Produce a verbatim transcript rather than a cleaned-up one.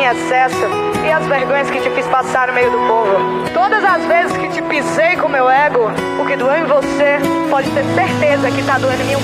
excesso e as vergonhas que te fiz passar no meio do povo. Todas as vezes que te pisei com meu ego, o que doeu em você, pode ter certeza que tá doendo em mim um